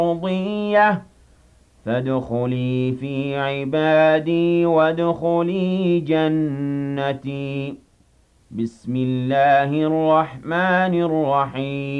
مرضية فادخلي في عبادي وادخلي جنتي بسم الله الرحمن الرحيم